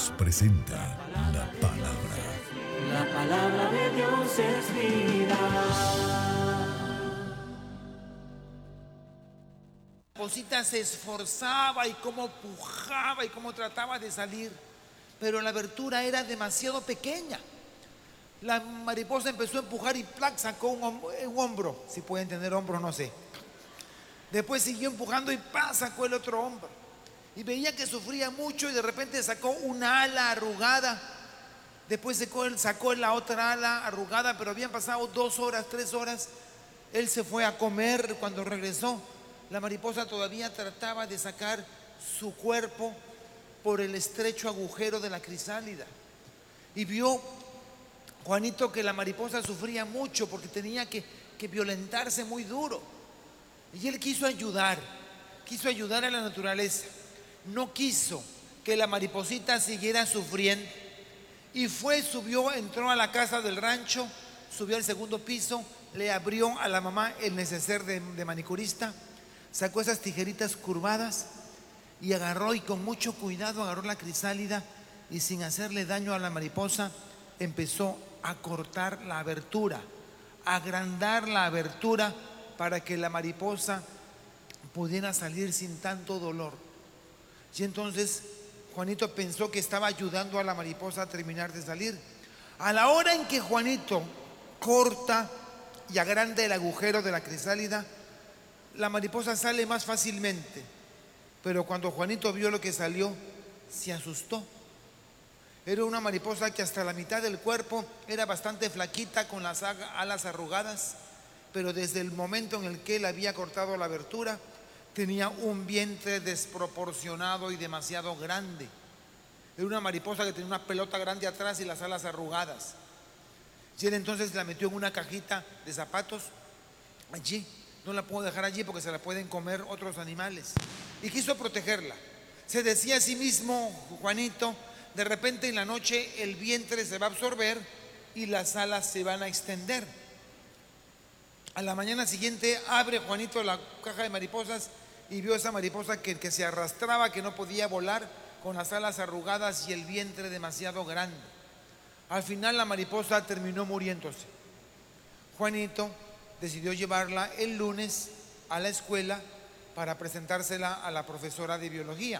Radios presenta la palabra. La palabra de Dios es vida. Mariposita se esforzaba y cómo pujaba y cómo trataba de salir, pero la abertura era demasiado pequeña. La mariposa empezó a empujar y ¡plac! Sacó un hombro, si pueden tener hombro, no sé. Después siguió empujando y ¡pah! Sacó el otro hombro. Y veía que sufría mucho y de repente sacó una ala arrugada. Después sacó la otra ala arrugada, pero habían pasado 2 horas, 3 horas. Él se fue a comer. Cuando regresó, la mariposa todavía trataba de sacar su cuerpo por el estrecho agujero de la crisálida. Y vio Juanito que la mariposa sufría mucho porque tenía que violentarse muy duro. Y él quiso ayudar a la naturaleza. No quiso que la mariposita siguiera sufriendo. Y entró a la casa del rancho, subió al segundo piso, le abrió a la mamá el neceser de manicurista, sacó esas tijeritas curvadas y con mucho cuidado agarró la crisálida y sin hacerle daño a la mariposa, empezó a cortar la abertura, a agrandar la abertura para que la mariposa pudiera salir sin tanto dolor. Y entonces Juanito pensó que estaba ayudando a la mariposa a terminar de salir. A la hora en que Juanito corta y agranda el agujero de la crisálida, la mariposa sale más fácilmente. Pero cuando Juanito vio lo que salió, se asustó. Era una mariposa que hasta la mitad del cuerpo era bastante flaquita, con las alas arrugadas, pero desde el momento en el que él había cortado la abertura, tenía un vientre desproporcionado y demasiado grande. Era una mariposa que tenía una pelota grande atrás y las alas arrugadas. Y él entonces la metió en una cajita de zapatos allí. No la puedo dejar allí porque se la pueden comer otros animales. Y quiso protegerla. Se decía a sí mismo, Juanito, de repente en la noche el vientre se va a absorber y las alas se van a extender. A la mañana siguiente abre Juanito la caja de mariposas y vio esa mariposa que se arrastraba, que no podía volar, con las alas arrugadas y el vientre demasiado grande. Al final la mariposa terminó muriéndose. Juanito decidió llevarla el lunes a la escuela para presentársela a la profesora de biología.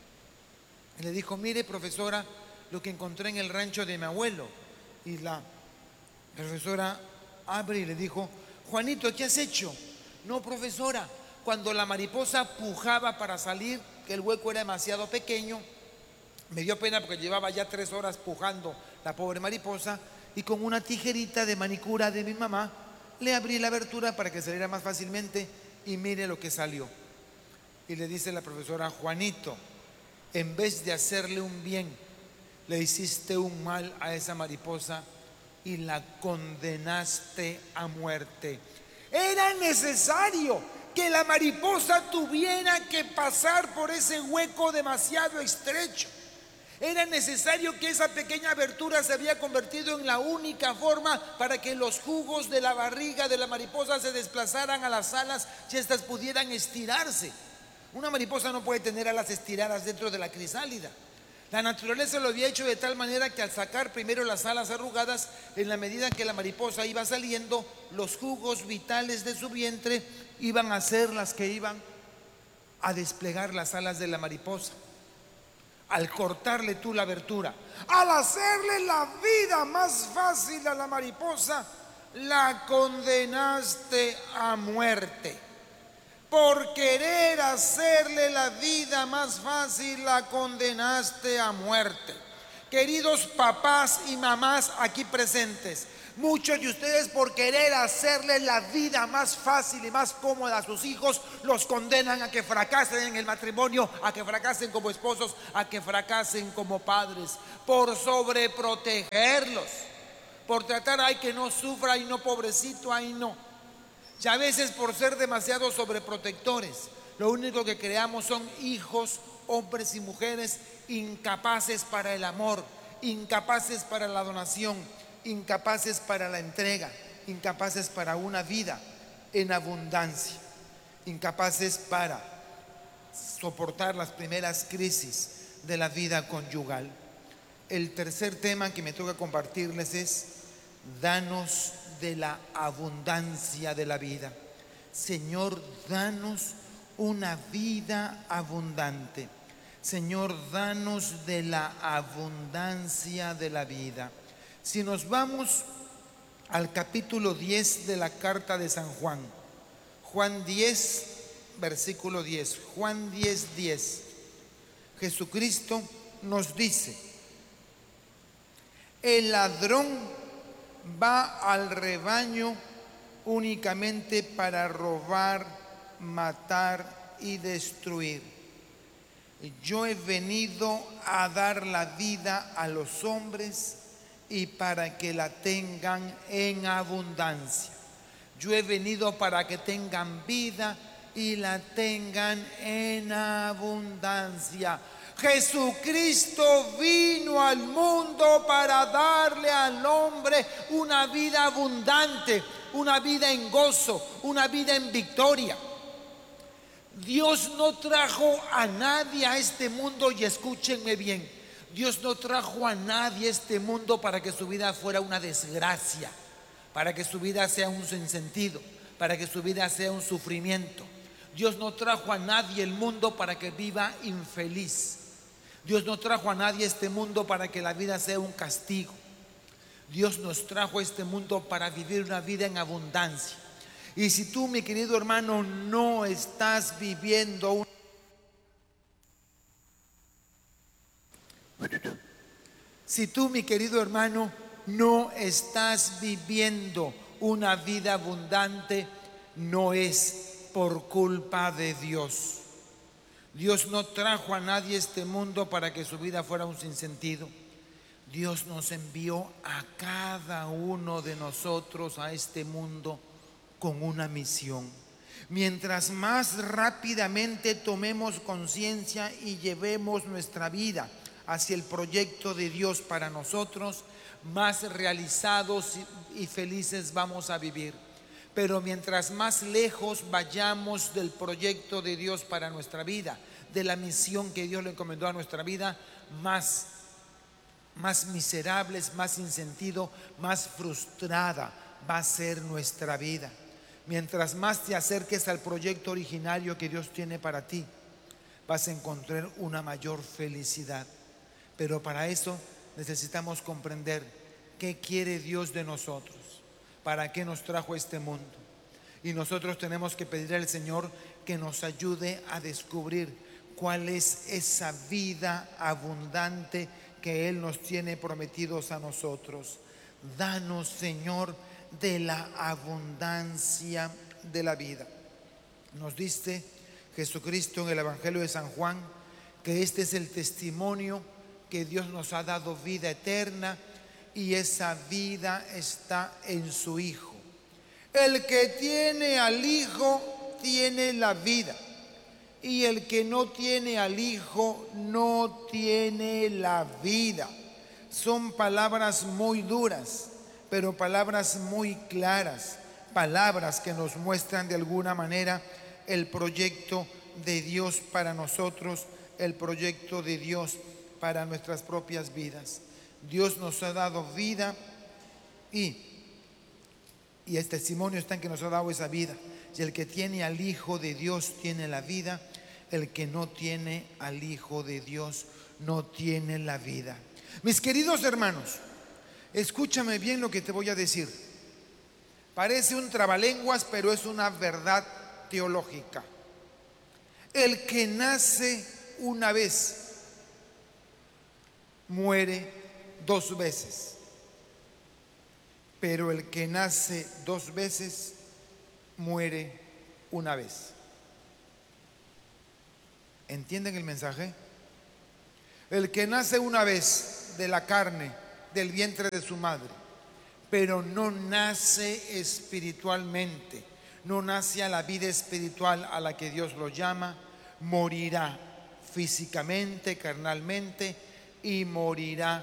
Y le dijo: mire, profesora, lo que encontré en el rancho de mi abuelo. Y la profesora abre y le dijo: Juanito, ¿qué has hecho? No, profesora, cuando la mariposa pujaba para salir, que el hueco era demasiado pequeño, me dio pena porque llevaba ya 3 horas pujando la pobre mariposa, y con una tijerita de manicura de mi mamá le abrí la abertura para que saliera más fácilmente, y mire lo que salió. Y le dice la profesora: Juanito, en vez de hacerle un bien, le hiciste un mal a esa mariposa y la condenaste a muerte. Era necesario que la mariposa tuviera que pasar por ese hueco demasiado estrecho. Era necesario que esa pequeña abertura se había convertido en la única forma para que los jugos de la barriga de la mariposa se desplazaran a las alas y éstas pudieran estirarse. Una mariposa no puede tener alas estiradas dentro de la crisálida. La naturaleza lo había hecho de tal manera que al sacar primero las alas arrugadas, en la medida que la mariposa iba saliendo, los jugos vitales de su vientre iban a ser las que iban a desplegar las alas de la mariposa. Al cortarle tú la abertura, al hacerle la vida más fácil a la mariposa, la condenaste a muerte. Por querer hacerle la vida más fácil, la condenaste a muerte. Queridos papás y mamás aquí presentes, muchos de ustedes, por querer hacerle la vida más fácil y más cómoda a sus hijos, los condenan a que fracasen en el matrimonio, a que fracasen como esposos, a que fracasen como padres, por sobreprotegerlos, por tratar: ay, que no sufra, ay, no, pobrecito, ay, no. Y a veces, por ser demasiado sobreprotectores, lo único que creamos son hijos, hombres y mujeres incapaces para el amor, incapaces para la donación, incapaces para la entrega, incapaces para una vida en abundancia, incapaces para soportar las primeras crisis de la vida conyugal. El tercer tema que me toca compartirles es: danos de la abundancia de la vida. Señor, danos una vida abundante. Señor, danos de la abundancia de la vida. Si nos vamos al capítulo 10 de la carta de San Juan, Juan 10, versículo 10, Juan 10, 10, Jesucristo nos dice: el ladrón va al rebaño únicamente para robar, matar y destruir. Yo he venido a dar la vida a los hombres y para que la tengan en abundancia. Yo he venido para que tengan vida y la tengan en abundancia. Jesucristo vino al mundo para darle al hombre una vida abundante, una vida en gozo, una vida en victoria. Dios no trajo a nadie a este mundo, y escúchenme bien, Dios no trajo a nadie a este mundo para que su vida fuera una desgracia, para que su vida sea un sinsentido, para que su vida sea un sufrimiento. Dios no trajo a nadie al mundo para que viva infeliz. Dios no trajo a nadie a este mundo para que la vida sea un castigo. Dios nos trajo a este mundo para vivir una vida en abundancia. Y si tú, mi querido hermano, no estás viviendo Si tú, mi querido hermano, no estás viviendo una vida abundante, no es por culpa de Dios. Dios no trajo a nadie a este mundo para que su vida fuera un sinsentido. Dios nos envió a cada uno de nosotros a este mundo con una misión. Mientras más rápidamente tomemos conciencia y llevemos nuestra vida hacia el proyecto de Dios para nosotros, más realizados y felices vamos a vivir. Pero mientras más lejos vayamos del proyecto de Dios para nuestra vida, de la misión que Dios le encomendó a nuestra vida, más miserables, más sin sentido, más frustrada va a ser nuestra vida. Mientras más te acerques al proyecto originario que Dios tiene para ti, vas a encontrar una mayor felicidad. Pero para eso necesitamos comprender qué quiere Dios de nosotros, para qué nos trajo a este mundo. Y nosotros tenemos que pedir al Señor que nos ayude a descubrir cuál es esa vida abundante que Él nos tiene prometidos a nosotros. Danos, Señor, de la abundancia de la vida. Nos dice Jesucristo en el Evangelio de San Juan que este es el testimonio que Dios nos ha dado vida eterna, y esa vida está en su Hijo. El que tiene al Hijo tiene la vida, y el que no tiene al Hijo no tiene la vida. Son palabras muy duras, pero palabras muy claras, palabras que nos muestran de alguna manera el proyecto de Dios para nosotros, el proyecto de Dios para nuestras propias vidas. Dios nos ha dado vida y el testimonio está en que nos ha dado esa vida. Y el que tiene al Hijo de Dios tiene la vida, el que no tiene al Hijo de Dios no tiene la vida. Mis queridos hermanos, escúchame bien lo que te voy a decir. Parece un trabalenguas, pero es una verdad teológica. El que nace una vez muere 2 veces, pero el que nace 2 veces muere 1 vez. ¿Entienden el mensaje? El que nace 1 vez de la carne, del vientre de su madre, pero no nace espiritualmente, no nace a la vida espiritual a la que Dios lo llama, morirá físicamente, carnalmente, y morirá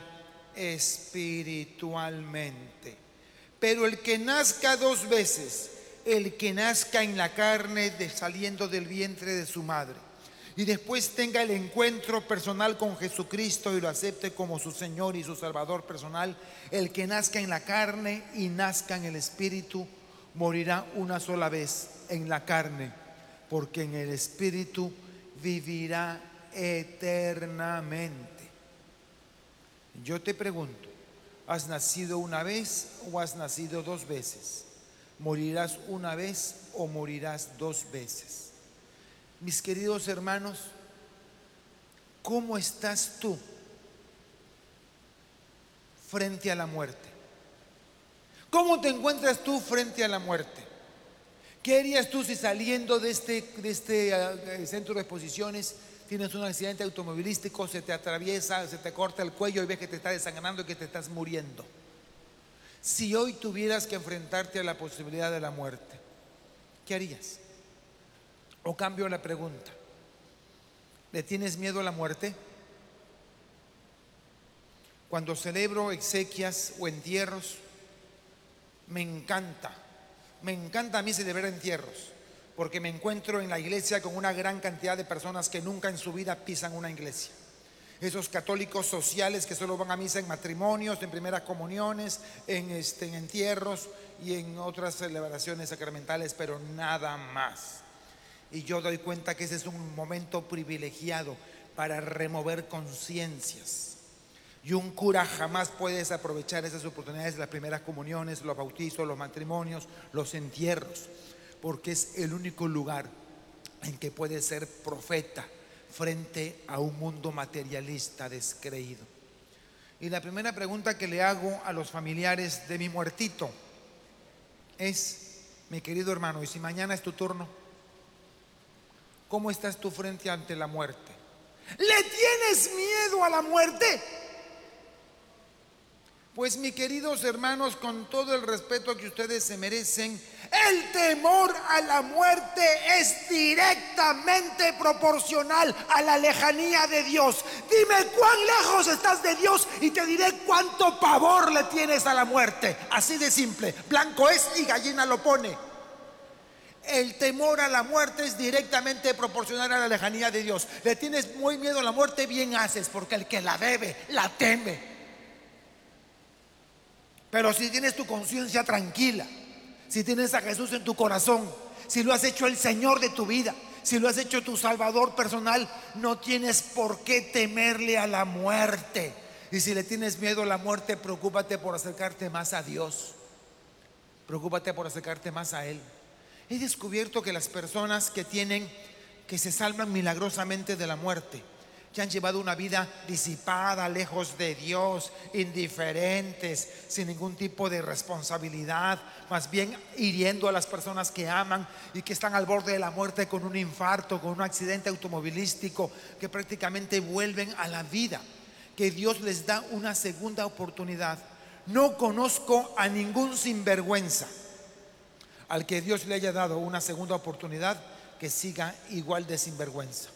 espiritualmente. Pero el que nazca 2 veces, el que nazca en la carne saliendo del vientre de su madre, y después tenga el encuentro personal con Jesucristo y lo acepte como su Señor y su Salvador personal, el que nazca en la carne y nazca en el Espíritu, morirá una sola vez en la carne, porque en el Espíritu vivirá eternamente. Yo te pregunto, ¿has nacido una vez o has nacido dos veces? ¿Morirás una vez o morirás dos veces? Mis queridos hermanos, ¿cómo estás tú frente a la muerte? ¿Cómo te encuentras tú frente a la muerte? ¿Qué harías tú si saliendo de este centro de exposiciones tienes un accidente automovilístico, se te atraviesa, se te corta el cuello y ves que te está desangrando y que te estás muriendo? Si hoy tuvieras que enfrentarte a la posibilidad de la muerte, ¿qué harías? O cambio la pregunta, ¿le tienes miedo a la muerte? Cuando celebro exequias o entierros, me encanta a mí celebrar entierros, porque me encuentro en la iglesia con una gran cantidad de personas que nunca en su vida pisan una iglesia. Esos católicos sociales que solo van a misa en matrimonios, en primeras comuniones, en entierros y en otras celebraciones sacramentales, pero nada más. Y yo doy cuenta que ese es un momento privilegiado para remover conciencias. Y un cura jamás puede desaprovechar esas oportunidades, las primeras comuniones, los bautizos, los matrimonios, los entierros, porque es el único lugar en que puede ser profeta frente a un mundo materialista descreído. Y la primera pregunta que le hago a los familiares de mi muertito es, mi querido hermano, ¿y si mañana es tu turno? ¿Cómo estás tú frente ante la muerte? ¿Le tienes miedo a la muerte? Pues mis queridos hermanos, con todo el respeto que ustedes se merecen, el temor a la muerte es directamente proporcional a la lejanía de Dios. Dime cuán lejos estás de Dios y te diré cuánto pavor le tienes a la muerte. Así de simple, blanco es y gallina lo pone. El temor a la muerte es directamente proporcional a la lejanía de Dios. Le tienes muy miedo a la muerte, bien haces, porque el que la debe, la teme. Pero si tienes tu conciencia tranquila, si tienes a Jesús en tu corazón, si lo has hecho el Señor de tu vida, si lo has hecho tu Salvador personal, no tienes por qué temerle a la muerte. Y si le tienes miedo a la muerte, preocúpate por acercarte más a Dios. Preocúpate por acercarte más a Él. He descubierto que las personas que se salvan milagrosamente de la muerte, que han llevado una vida disipada, lejos de Dios, indiferentes, sin ningún tipo de responsabilidad, más bien hiriendo a las personas que aman y que están al borde de la muerte con un infarto, con un accidente automovilístico, que prácticamente vuelven a la vida, que Dios les da una segunda oportunidad. No conozco a ningún sinvergüenza al que Dios le haya dado una segunda oportunidad que siga igual de sinvergüenza.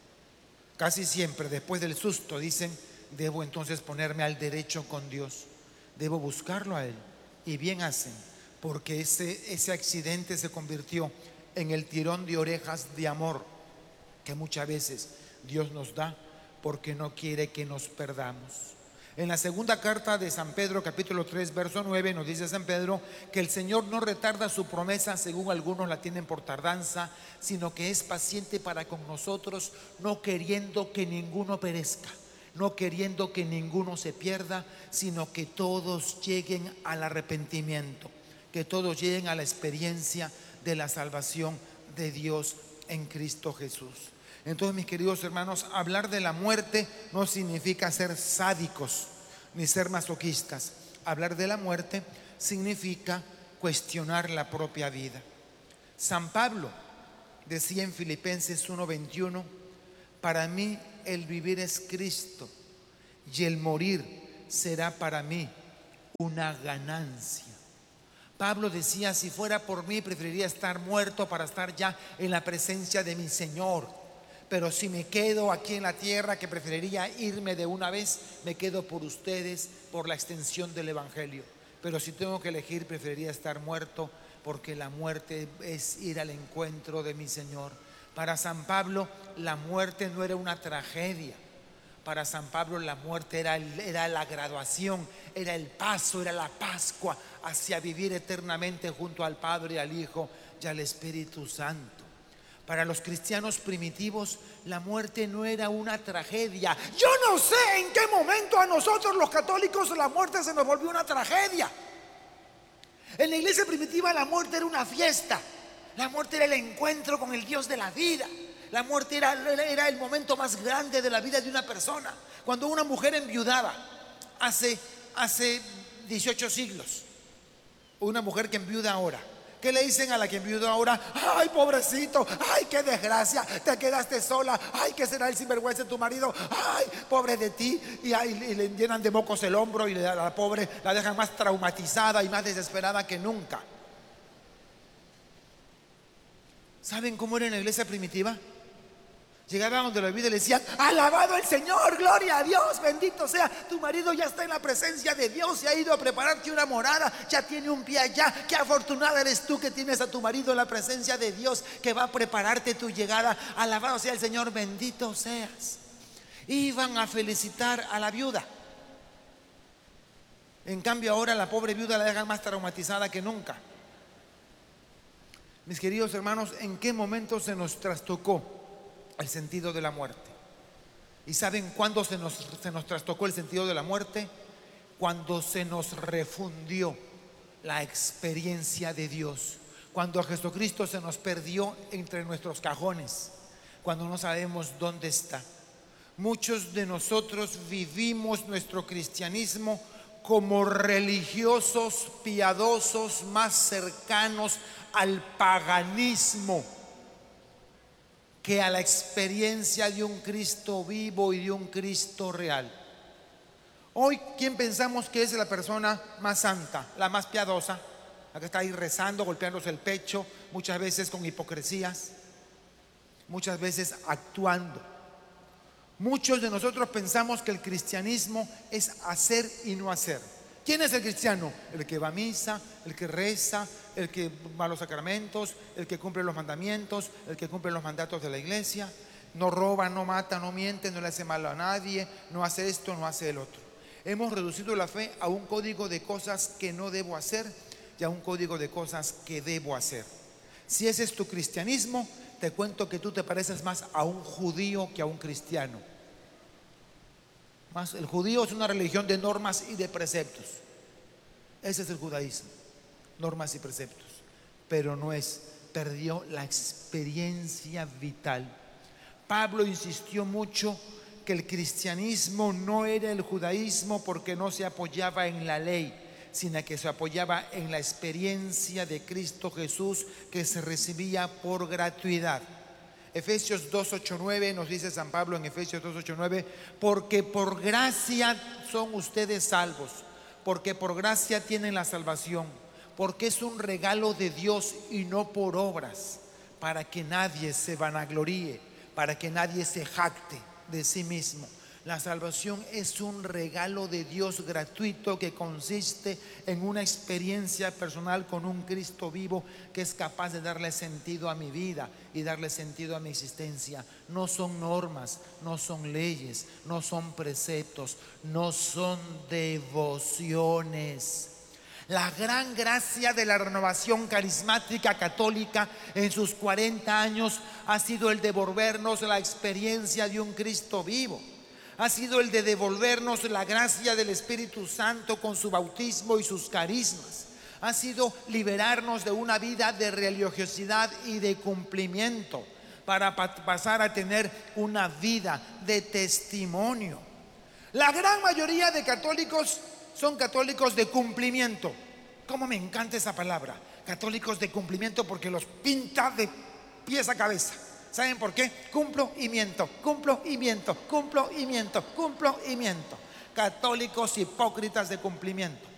Casi siempre después del susto dicen, debo entonces ponerme al derecho con Dios, debo buscarlo a Él. Y bien hacen, porque ese accidente se convirtió en el tirón de orejas de amor que muchas veces Dios nos da porque no quiere que nos perdamos. En la segunda carta de San Pedro, capítulo 3, verso 9, nos dice San Pedro que el Señor no retarda su promesa, según algunos la tienen por tardanza, sino que es paciente para con nosotros, no queriendo que ninguno perezca, no queriendo que ninguno se pierda, sino que todos lleguen al arrepentimiento, que todos lleguen a la experiencia de la salvación de Dios en Cristo Jesús. Entonces, mis queridos hermanos, hablar de la muerte no significa ser sádicos ni ser masoquistas. Hablar de la muerte significa cuestionar la propia vida. San Pablo decía en Filipenses 1:21, para mí el vivir es Cristo y el morir será para mí una ganancia. Pablo decía, si fuera por mí preferiría estar muerto para estar ya en la presencia de mi Señor. Pero si me quedo aquí en la tierra, que preferiría irme de una vez, me quedo por ustedes, por la extensión del Evangelio. Pero si tengo que elegir, preferiría estar muerto, porque la muerte es ir al encuentro de mi Señor. Para San Pablo la muerte no era una tragedia. Para San Pablo la muerte era la graduación, era el paso, era la Pascua hacia vivir eternamente junto al Padre, al Hijo y al Espíritu Santo. Para los cristianos primitivos la muerte no era una tragedia. Yo no sé en qué momento a nosotros los católicos la muerte se nos volvió una tragedia. En la iglesia primitiva la muerte era una fiesta. La muerte era el encuentro con el Dios de la vida. La muerte era el momento más grande de la vida de una persona. Cuando una mujer enviudaba hace 18 siglos, una mujer que enviuda ahora, ¿qué le dicen a la que enviudó ahora? Ay, pobrecito, ay, qué desgracia, te quedaste sola, ay, ¿qué será el sinvergüenza de tu marido? Ay, pobre de ti. Y le llenan de mocos el hombro y a la pobre la dejan más traumatizada y más desesperada que nunca. ¿Saben cómo era en la iglesia primitiva? Llegaban donde la vida y le decían: alabado el Señor, gloria a Dios, bendito sea. Tu marido ya está en la presencia de Dios, se ha ido a prepararte una morada, ya tiene un pie allá. Qué afortunada eres tú que tienes a tu marido en la presencia de Dios, que va a prepararte tu llegada. Alabado sea el Señor, bendito seas. Iban a felicitar a la viuda. En cambio ahora la pobre viuda la dejan más traumatizada que nunca. Mis queridos hermanos, ¿en qué momento se nos trastocó el sentido de la muerte? ¿Y saben cuándo se nos trastocó el sentido de la muerte? Cuando se nos refundió la experiencia de Dios, cuando Jesucristo se nos perdió entre nuestros cajones, cuando no sabemos dónde está. Muchos de nosotros vivimos nuestro cristianismo como religiosos piadosos más cercanos al paganismo que a la experiencia de un Cristo vivo y de un Cristo real. Hoy, ¿quién pensamos que es la persona más santa, la más piadosa? La que está ahí rezando, golpeándose el pecho, muchas veces con hipocresías, muchas veces actuando. Muchos de nosotros pensamos que el cristianismo es hacer y no hacer. ¿Quién es el cristiano? El que va a misa, el que reza, el que va a los sacramentos, el que cumple los mandamientos, el que cumple los mandatos de la iglesia. No roba, no mata, no miente, no le hace mal a nadie, no hace esto, no hace el otro. Hemos reducido la fe a un código de cosas que no debo hacer y a un código de cosas que debo hacer. Si ese es tu cristianismo, te cuento que tú te pareces más a un judío que a un cristiano. Más, el judío es una religión de normas y de preceptos. Ese es el judaísmo, normas y preceptos. Pero no es, perdió la experiencia vital. Pablo insistió mucho que el cristianismo no era el judaísmo porque no se apoyaba en la ley, sino que se apoyaba en la experiencia de Cristo Jesús que se recibía por gratuidad. Efesios 2:8-9 nos dice San Pablo en Efesios 2:8-9: porque por gracia son ustedes salvos, porque por gracia tienen la salvación, porque es un regalo de Dios y no por obras, para que nadie se vanagloríe, para que nadie se jacte de sí mismo. La salvación es un regalo de Dios gratuito que consiste en una experiencia personal con un Cristo vivo que es capaz de darle sentido a mi vida y darle sentido a mi existencia. No son normas, no son leyes, no son preceptos, no son devociones. La gran gracia de la renovación carismática católica en sus 40 años ha sido el devolvernos la experiencia de un Cristo vivo. Ha sido el de devolvernos la gracia del Espíritu Santo con su bautismo y sus carismas. Ha sido liberarnos de una vida de religiosidad y de cumplimiento para pasar a tener una vida de testimonio. La gran mayoría de católicos son católicos de cumplimiento. ¿Cómo me encanta esa palabra? Católicos de cumplimiento, porque los pinta de pies a cabeza. ¿Saben por qué? Cumplo y miento, cumplo y miento, cumplo y miento, cumplo y miento. Católicos hipócritas de cumplimiento.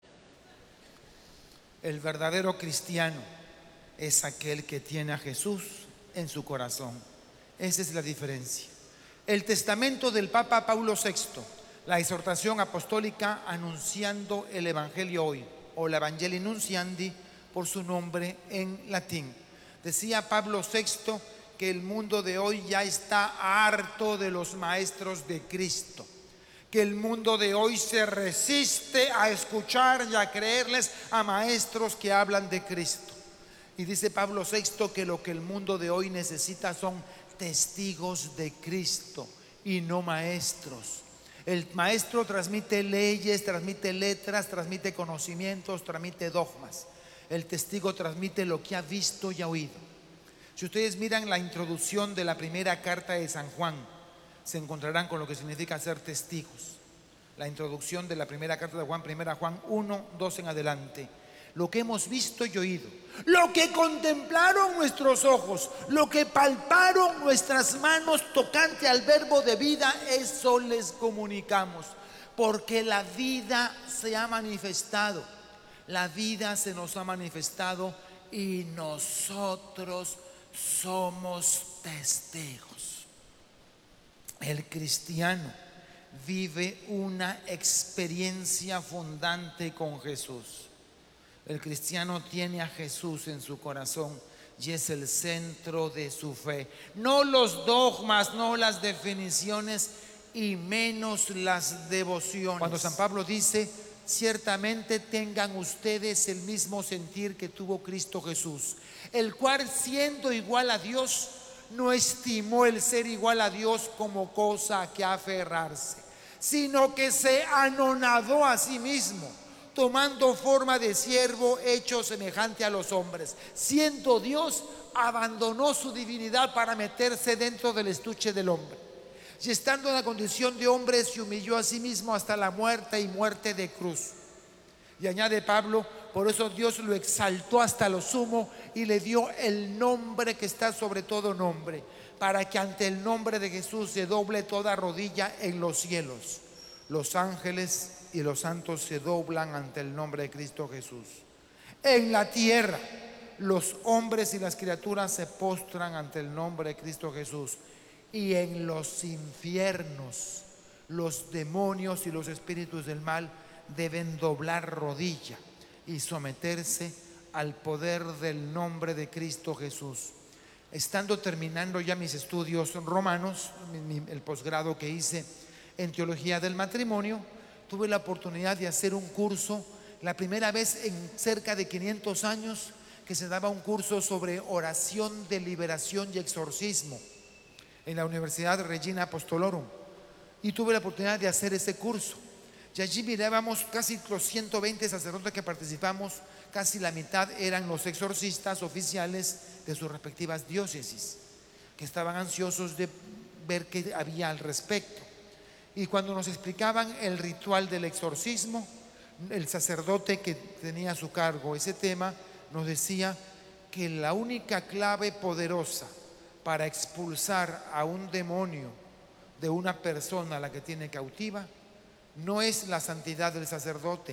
El verdadero cristiano es aquel que tiene a Jesús en su corazón. Esa es la diferencia. El testamento del Papa Paulo VI, la exhortación apostólica anunciando el Evangelio hoy, o la Evangelii Nunciandi por su nombre en latín. Decía Pablo VI que el mundo de hoy ya está harto de los maestros de Cristo, que el mundo de hoy se resiste a escuchar y a creerles a maestros que hablan de Cristo. Y dice Pablo VI que lo que el mundo de hoy necesita son testigos de Cristo y no maestros. El maestro transmite leyes, transmite letras, transmite conocimientos, transmite dogmas. El testigo transmite lo que ha visto y ha oído. Si ustedes miran la introducción de la primera carta de San Juan, se encontrarán con lo que significa ser testigos. La introducción de la primera carta de Juan, primera Juan 1, 2 en adelante. Lo que hemos visto y oído, lo que contemplaron nuestros ojos, lo que palparon nuestras manos tocante al verbo de vida, eso les comunicamos, porque la vida se ha manifestado, la vida se nos ha manifestado y nosotros somos testigos. El cristiano vive una experiencia fundante con Jesús. El cristiano tiene a Jesús en su corazón y es el centro de su fe. No los dogmas, no las definiciones y menos las devociones. Cuando San Pablo dice, ciertamente tengan ustedes el mismo sentir que tuvo Cristo Jesús, el cual siendo igual a Dios, no estimó el ser igual a Dios como cosa a que aferrarse, sino que se anonadó a sí mismo, tomando forma de siervo, hecho semejante a los hombres. Siendo Dios, abandonó su divinidad para meterse dentro del estuche del hombre. Y estando en la condición de hombre, se humilló a sí mismo hasta la muerte y muerte de cruz. Y añade Pablo, por eso Dios lo exaltó hasta lo sumo y le dio el nombre que está sobre todo nombre, para que ante el nombre de Jesús se doble toda rodilla en los cielos. Los ángeles y los santos se doblan ante el nombre de Cristo Jesús. En la tierra, los hombres y las criaturas se postran ante el nombre de Cristo Jesús. Y en los infiernos, los demonios y los espíritus del mal deben doblar rodilla y someterse al poder del nombre de Cristo Jesús. Estando terminando ya mis estudios romanos, el posgrado que hice en teología del matrimonio, tuve la oportunidad de hacer un curso, la primera vez en cerca de 500 años que se daba un curso sobre oración de liberación y exorcismo en la Universidad Regina Apostolorum, y tuve la oportunidad de hacer ese curso. Y allí mirábamos casi los 120 sacerdotes que participamos, casi la mitad eran los exorcistas oficiales de sus respectivas diócesis, que estaban ansiosos de ver qué había al respecto. Y cuando nos explicaban el ritual del exorcismo, el sacerdote que tenía a su cargo ese tema nos decía que la única clave poderosa para expulsar a un demonio de una persona a la que tiene cautiva no es la santidad del sacerdote,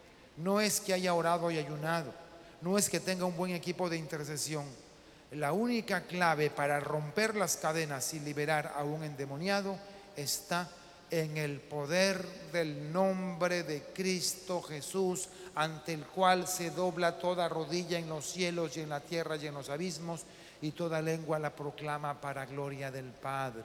no es que haya orado y ayunado, no es que tenga un buen equipo de intercesión. La única clave para romper las cadenas y liberar a un endemoniado está en el poder del nombre de Cristo Jesús, ante el cual se dobla toda rodilla en los cielos y en la tierra y en los abismos, y toda lengua la proclama para gloria del Padre.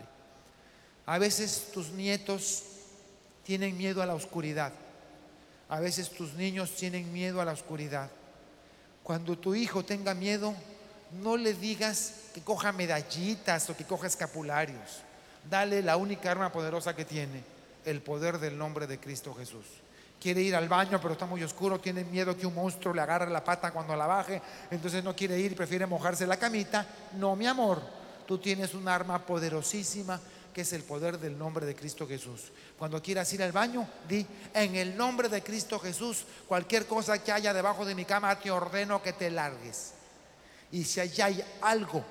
A veces tus nietos tienen miedo a la oscuridad, a veces tus niños tienen miedo a la oscuridad. Cuando tu hijo tenga miedo, no le digas que coja medallitas o que coja escapularios. Dale la única arma poderosa que tiene, el poder del nombre de Cristo Jesús. Quiere ir al baño pero está muy oscuro, tiene miedo que un monstruo le agarre la pata cuando la baje, entonces no quiere ir, prefiere mojarse la camita. No, mi amor, tú tienes un arma poderosísima que es el poder del nombre de Cristo Jesús. Cuando quieras ir al baño, di, en el nombre de Cristo Jesús, cualquier cosa que haya debajo de mi cama te ordeno que te largues. Y si allá hay algo,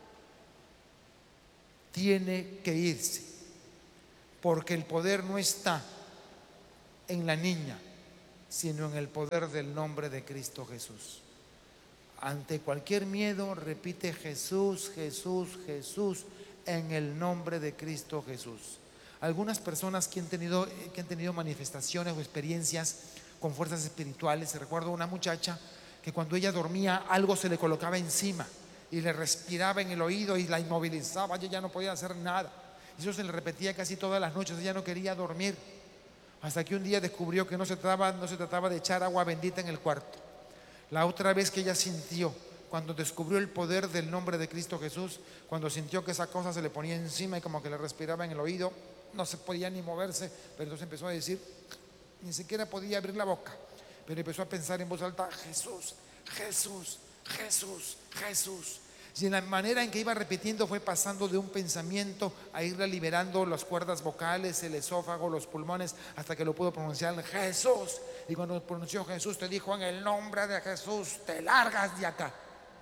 tiene que irse, porque el poder no está en la niña, sino en el poder del nombre de Cristo Jesús. Ante cualquier miedo, repite Jesús, Jesús, Jesús, en el nombre de Cristo Jesús. Algunas personas que han tenido manifestaciones o experiencias con fuerzas espirituales, recuerdo una muchacha que cuando ella dormía algo se le colocaba encima y le respiraba en el oído y la inmovilizaba. Ella ya no podía hacer nada. Eso se le repetía casi todas las noches. Ella no quería dormir, hasta que un día descubrió que no se trataba de echar agua bendita en el cuarto. La otra vez que ella sintió, cuando descubrió el poder del nombre de Cristo Jesús, cuando sintió que esa cosa se le ponía encima y como que le respiraba en el oído, no se podía ni moverse, pero entonces empezó a decir, ni siquiera podía abrir la boca, pero empezó a pensar en voz alta: Jesús, Jesús, Jesús, Jesús. Y en la manera en que iba repitiendo fue pasando de un pensamiento a irle liberando las cuerdas vocales, el esófago, los pulmones, hasta que lo pudo pronunciar: Jesús. Y cuando pronunció Jesús, te dijo: en el nombre de Jesús, te largas de acá.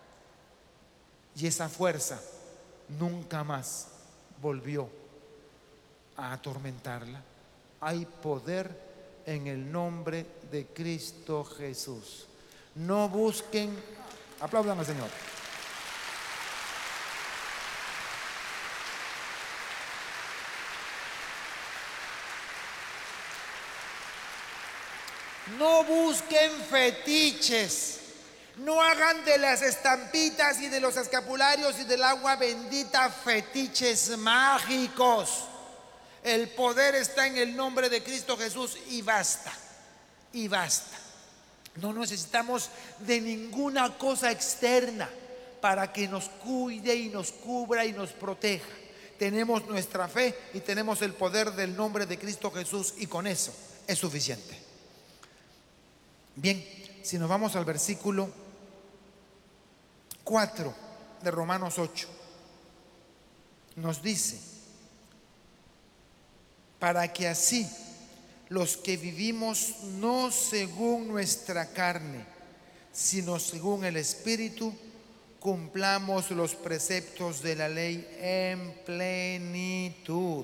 Y esa fuerza nunca más volvió a atormentarla. Hay poder en el nombre de Cristo Jesús. No busquen, aplaudan al Señor. No busquen fetiches. No hagan de las estampitas y de los escapularios y del agua bendita fetiches mágicos. El poder está en el nombre de Cristo Jesús y basta. Y basta. No necesitamos de ninguna cosa externa para que nos cuide y nos cubra y nos proteja. Tenemos nuestra fe y tenemos el poder del nombre de Cristo Jesús, y con eso es suficiente. Bien, si nos vamos al versículo 4 de Romanos 8, nos dice: para que así los que vivimos no según nuestra carne, sino según el Espíritu, cumplamos los preceptos de la ley en plenitud.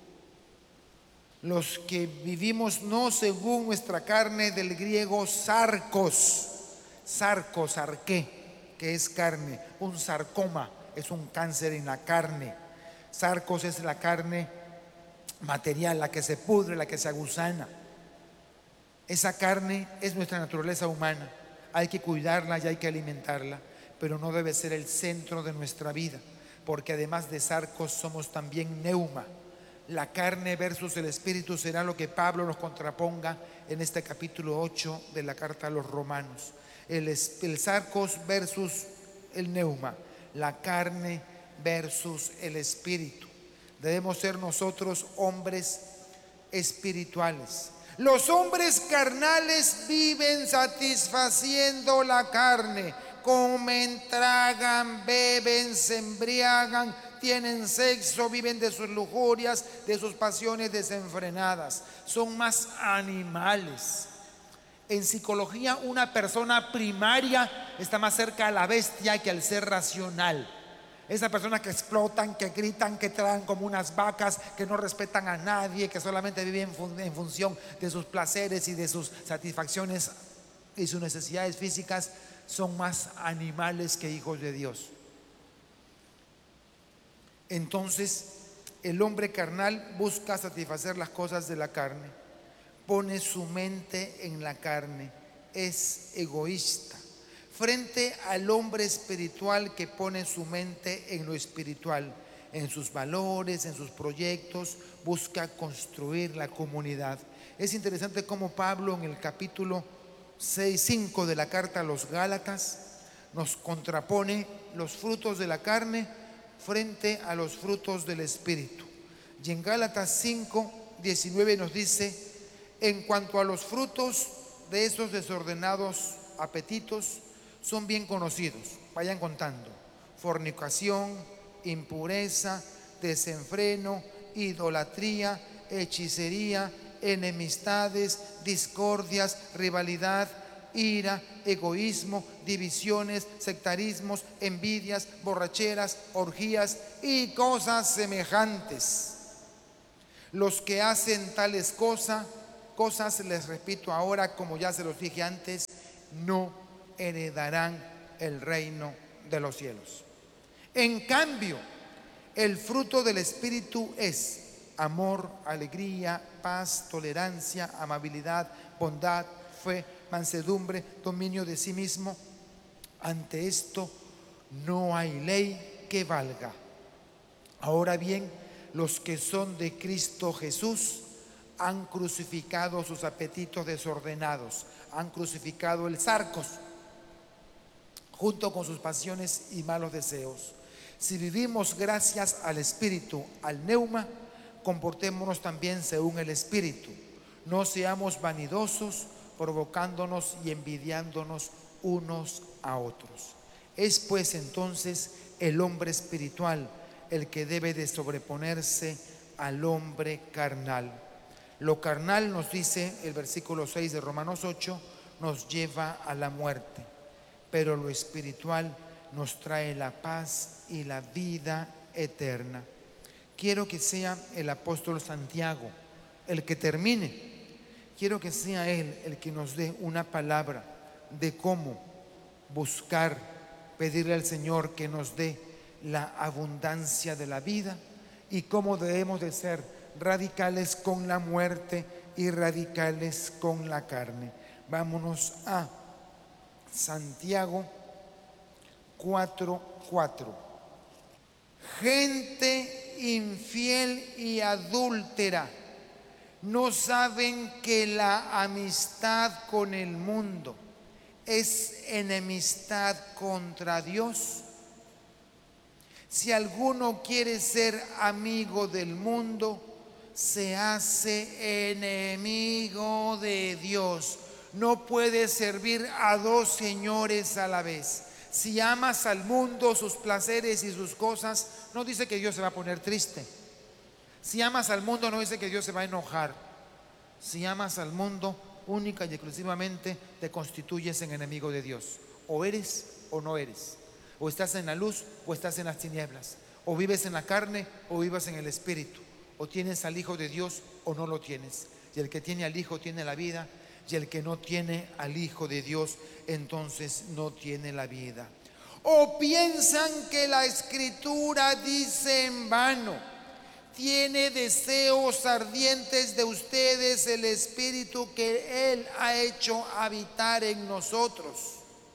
Los que vivimos no según nuestra carne, del griego sarcos, arqué, que es carne. Un sarcoma es un cáncer en la carne. Sarcos es la carne material, la que se pudre, la que se aguzana. Esa carne es nuestra naturaleza humana. Hay que cuidarla y hay que alimentarla, pero no debe ser el centro de nuestra vida, porque además de sarcos somos también neuma. La carne versus el espíritu será lo que Pablo nos contraponga en este capítulo 8 de la carta a los Romanos. El sarcos versus el neuma, la carne versus el espíritu. Debemos ser nosotros hombres espirituales. Los hombres carnales viven satisfaciendo la carne, comen, tragan, beben, se embriagan, tienen sexo, viven de sus lujurias, de sus pasiones desenfrenadas. Son más animales. En psicología, una persona primaria está más cerca a la bestia que al ser racional. Esas personas que explotan, que gritan, que tragan como unas vacas, que no respetan a nadie, que solamente viven en función de sus placeres y de sus satisfacciones y sus necesidades físicas, son más animales que hijos de Dios. Entonces, el hombre carnal busca satisfacer las cosas de la carne, pone su mente en la carne, es egoísta. Frente al hombre espiritual que pone su mente en lo espiritual, en sus valores, en sus proyectos, busca construir la comunidad. Es interesante cómo Pablo en el capítulo 5 de la carta a los Gálatas nos contrapone los frutos de la carne frente a los frutos del Espíritu. Y en Gálatas 5:19 nos dice: en cuanto a los frutos de esos desordenados apetitos, son bien conocidos. Vayan contando: fornicación, impureza, desenfreno, idolatría, hechicería, enemistades, discordias, rivalidad, ira, egoísmo, divisiones, sectarismos, envidias, borracheras, orgías y cosas semejantes. Los que hacen tales cosas, les repito ahora, como ya se los dije antes, no heredarán el reino de los cielos. En cambio, el fruto del Espíritu es amor, alegría, paz, tolerancia, amabilidad, bondad, fe, mansedumbre, dominio de sí mismo. Ante esto no hay ley que valga. Ahora bien, los que son de Cristo Jesús han crucificado sus apetitos desordenados, han crucificado el sarcos junto con sus pasiones y malos deseos. Si vivimos gracias al Espíritu, al neuma, comportémonos también según el Espíritu. No seamos vanidosos, provocándonos y envidiándonos unos a otros. Es pues entonces el hombre espiritual el que debe de sobreponerse al hombre carnal. Lo carnal, nos dice el versículo 6 de Romanos 8, nos lleva a la muerte, pero lo espiritual nos trae la paz y la vida eterna. Quiero que sea el apóstol Santiago el que termine. Quiero que sea él el que nos dé una palabra de cómo buscar, pedirle al Señor que nos dé la abundancia de la vida y cómo debemos de ser radicales con la muerte y radicales con la carne. Vámonos a Santiago 4:4. Gente infiel y adúltera, ¿no saben que la amistad con el mundo es enemistad contra Dios? Si alguno quiere ser amigo del mundo, se hace enemigo de Dios. No puedes servir a dos señores a la vez. Si amas al mundo, sus placeres y sus cosas, no dice que Dios se va a poner triste. Si amas al mundo, no dice que Dios se va a enojar. Si amas al mundo, única y exclusivamente te constituyes en enemigo de Dios. O eres o no eres. O estás en la luz o estás en las tinieblas. O vives en la carne o vivas en el Espíritu. O tienes al Hijo de Dios o no lo tienes. Y el que tiene al Hijo tiene la vida. Y el que no tiene al Hijo de Dios, entonces no tiene la vida. O piensan que la Escritura dice en vano: tiene deseos ardientes de ustedes el Espíritu que Él ha hecho habitar en nosotros.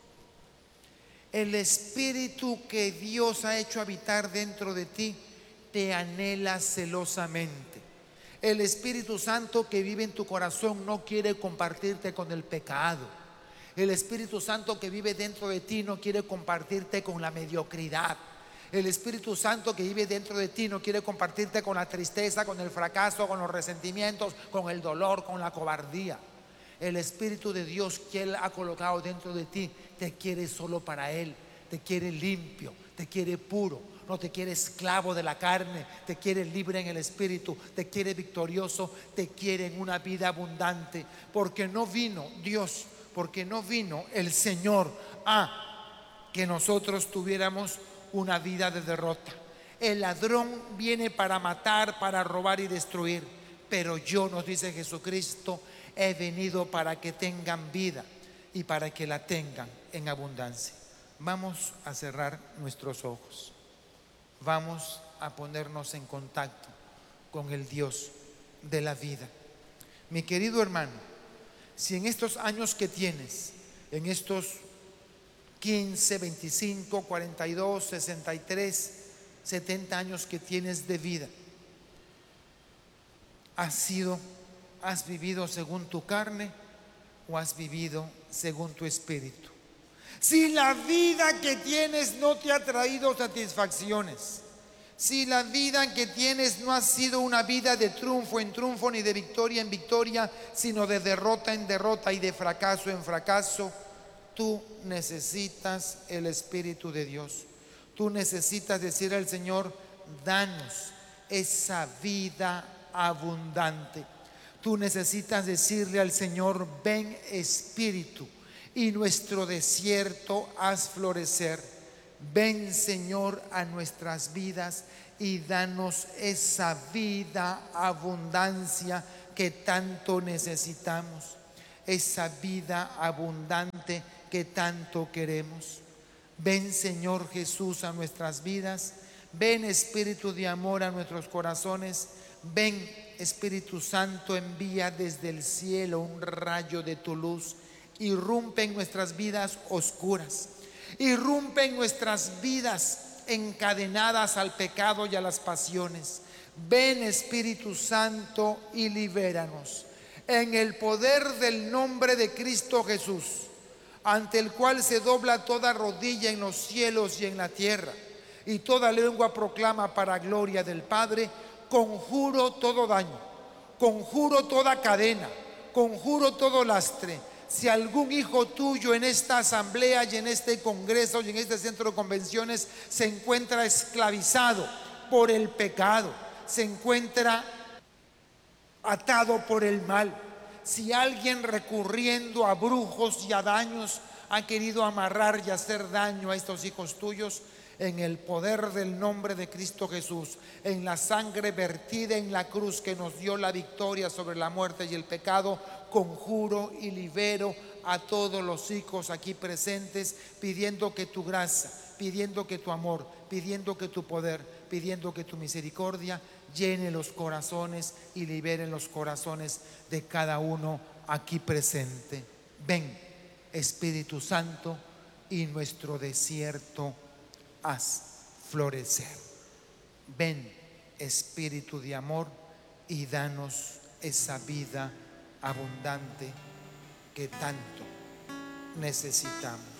El Espíritu que Dios ha hecho habitar dentro de ti te anhela celosamente. El Espíritu Santo que vive en tu corazón no quiere compartirte con el pecado. El Espíritu Santo que vive dentro de ti no quiere compartirte con la mediocridad. El Espíritu Santo que vive dentro de ti no quiere compartirte con la tristeza, con el fracaso, con los resentimientos, con el dolor, con la cobardía. El Espíritu de Dios que Él ha colocado dentro de ti te quiere solo para Él. Te quiere limpio, te quiere puro, no te quiere esclavo de la carne, te quiere libre en el Espíritu, te quiere victorioso, te quiere en una vida abundante. Porque no vino Dios, porque no vino el Señor a que nosotros tuviéramos una vida de derrota. El ladrón viene para matar, para robar y destruir, pero yo, nos dice Jesucristo, he venido para que tengan vida y para que la tengan en abundancia. Vamos a cerrar nuestros ojos. Vamos a ponernos en contacto con el Dios de la vida. Mi querido hermano, si en estos años que tienes, en estos 15, 25, 42, 63, 70 años que tienes de vida, has vivido según tu carne o has vivido según tu espíritu. Si la vida que tienes no te ha traído satisfacciones, si la vida que tienes no ha sido una vida de triunfo en triunfo, ni de victoria en victoria, sino de derrota en derrota y de fracaso en fracaso, tú necesitas el Espíritu de Dios. Tú necesitas decir al Señor: danos esa vida abundante. Tú necesitas decirle al Señor: ven Espíritu, y nuestro desierto haz florecer. Ven, Señor, a nuestras vidas y danos esa vida abundancia que tanto necesitamos, esa vida abundante que tanto queremos. Ven, Señor Jesús, a nuestras vidas. Ven, Espíritu de amor, a nuestros corazones. Ven, Espíritu Santo, envía desde el cielo un rayo de tu luz. Irrumpe en nuestras vidas oscuras. Irrumpe en nuestras vidas encadenadas al pecado y a las pasiones. Ven, Espíritu Santo, y libéranos. En el poder del nombre de Cristo Jesús, ante el cual se dobla toda rodilla en los cielos y en la tierra, y toda lengua proclama para gloria del Padre, conjuro todo daño, conjuro toda cadena, conjuro todo lastre. Si algún hijo tuyo en esta asamblea y en este congreso y en este centro de convenciones se encuentra esclavizado por el pecado, se encuentra atado por el mal, si alguien recurriendo a brujos y a daños ha querido amarrar y hacer daño a estos hijos tuyos, en el poder del nombre de Cristo Jesús, en la sangre vertida en la cruz que nos dio la victoria sobre la muerte y el pecado, conjuro y libero a todos los hijos aquí presentes, pidiendo que tu gracia, pidiendo que tu amor, pidiendo que tu poder, pidiendo que tu misericordia llene los corazones y libere los corazones de cada uno aquí presente. Ven, Espíritu Santo, y nuestro desierto haz florecer. Ven, Espíritu de amor, y danos esa vida abundante que tanto necesitamos.